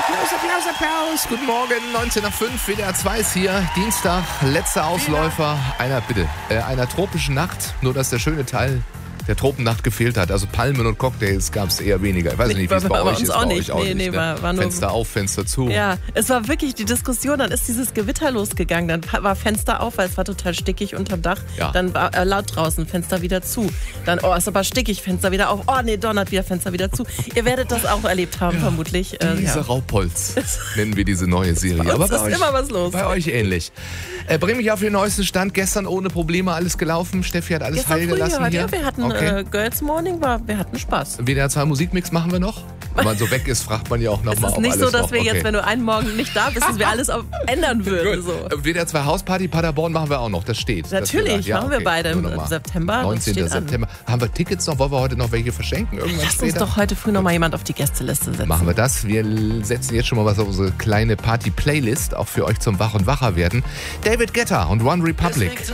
Applaus. Guten Morgen, 19 nach 5, WDR 2 ist hier. Dienstag, letzter Ausläufer einer tropischen Nacht. Nur, dass der schöne Teil der Tropennacht gefehlt hat. Also Palmen und Cocktails gab es eher weniger. Ich weiß nicht, wie es bei euch ist. Auch nicht. Nee, war nur Fenster auf, Fenster zu. Ja, es war wirklich die Diskussion. Dann ist dieses Gewitter losgegangen. Dann war Fenster auf, weil es war total stickig unterm Dach. Ja. Dann war laut draußen, Fenster wieder zu. Dann, ist aber stickig, Fenster wieder auf. Oh nee, donnert wieder, Fenster wieder zu. Ihr werdet das auch erlebt haben, vermutlich. Diese Raupolz nennen wir diese neue Serie. Aber bei euch, immer was los. Bei euch ähnlich. Bring mich auf den neuesten Stand. Gestern ohne Probleme alles gelaufen. Steffi hat alles heil gelassen hier. Ja, wir hatten Girls Morning, wir hatten Spaß. WDR 2 Musikmix machen wir noch. Wenn man so weg ist, fragt man ja auch nochmal, ob alles noch. Es ist nicht so, dass wir jetzt, wenn du einen Morgen nicht da bist, dass wir alles ändern würden. So. WDR 2 Hausparty Paderborn machen wir auch noch, das steht. Natürlich, machen wir beide im September. 19. September. Haben wir Tickets noch? Wollen wir heute noch welche verschenken? Lass uns doch heute früh noch mal jemand auf die Gästeliste setzen. Machen wir das. Wir setzen jetzt schon mal was auf unsere kleine Party-Playlist, auch für euch zum Wach- und Wacher werden. David Guetta und One Republic.